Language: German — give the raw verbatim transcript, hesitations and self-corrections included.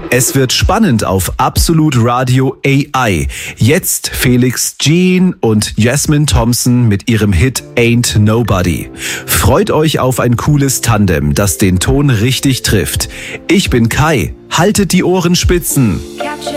Es wird spannend auf Absolut Radio A I. Jetzt Felix Jean und Jasmine Thompson mit ihrem Hit Ain't Nobody. Freut euch auf ein cooles Tandem, das den Ton richtig trifft. Ich bin Kai. Haltet die Ohren spitzen.